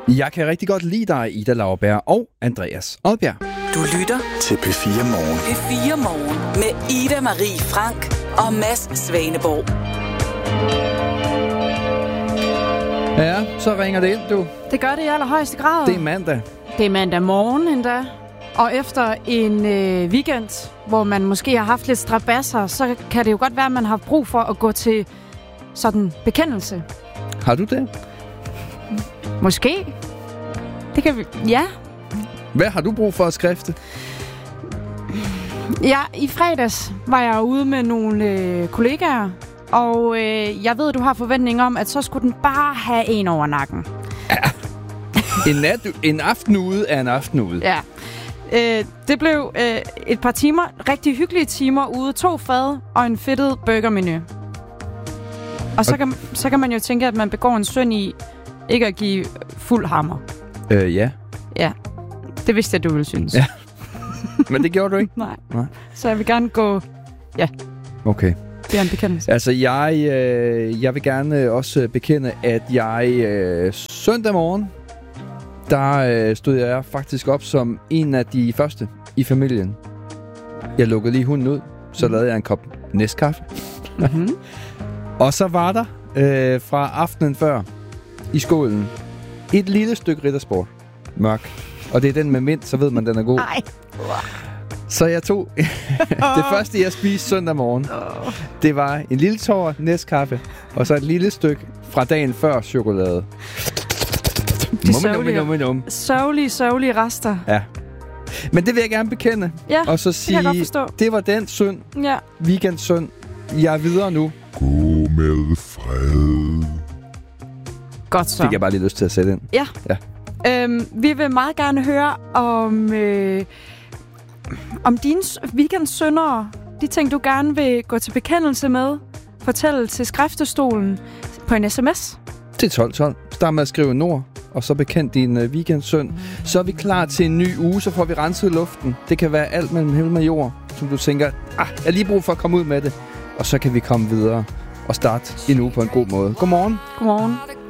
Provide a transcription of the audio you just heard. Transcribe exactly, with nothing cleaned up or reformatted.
Jeg kan rigtig godt lide dig, Ida Lauerberg og Andreas Odbjerg. Du lytter til P fire Morgen. P fire Morgen med Ida Marie Frank og Mads Svaneborg. Ja, så ringer det ind, du. Det gør det i allerhøjeste grad. Det er mandag. Det er mandag morgen endda. Og efter en øh, weekend, hvor man måske har haft lidt strabasser, så kan det jo godt være, at man har brug for at gå til sådan bekendelse. Har du det? Måske. Det kan vi... Ja. Hvad har du brug for at skrifte? Ja, i fredags var jeg ude med nogle øh, kollegaer, og øh, jeg ved, du har forventning om, at så skulle den bare have en over nakken. Ja. En, nat, en aften ude er en aften ude. Ja. Øh, det blev øh, et par timer, rigtig hyggelige timer ude, to fad og en fedtet burgermenu. Og så, okay. kan, så kan man jo tænke, at man begår en synd i ikke at give fuld hammer. Øh, ja. Ja, det vidste jeg, du ville synes. Ja. Men det gjorde du ikke? Nej. Nej. Så jeg vil gerne gå... Ja. Okay. Det er en bekendelse. Altså, jeg, øh, jeg vil gerne også bekende, at jeg øh, søndag morgen, der øh, stod jeg faktisk op som en af de første i familien. Jeg lukkede lige hunden ud, så lavede jeg en kop Nescafé. Mm-hmm. Og så var der øh, fra aftenen før i skålen et lille stykke Riddersport. Mørk. Og det er den med mint, så ved man, den er god. Ej. Så jeg tog det første, jeg spiste søndag morgen. Det var en lille tår Nescafé, og så et lille stykke fra dagen før chokolade. De sørgelige, sørgelige, sørgelige rester. Ja. Men det vil jeg gerne bekende. Ja, og så det sige, kan jeg godt forstå. Det var den synd. Ja. Weekendsynd. Jeg er videre nu. Gå med fred. Godt så. Det fik jeg bare lige lyst til at sætte ind. Ja. ja. Øhm, vi vil meget gerne høre om, øh, om dine weekendsyndere. De ting, du gerne vil gå til bekendelse med. Fortæl til skriftestolen på en sms. Til tolv tolv. Start med at skrive nord, og så bekend din uh, weekendsynd. Mm. Så er vi klar til en ny uge, så får vi renset luften. Det kan være alt mellem himmel og jord, som du tænker, ah, jeg har lige brug for at komme ud med det. Og så kan vi komme videre og starte en uge på en god måde. Godmorgen. Godmorgen.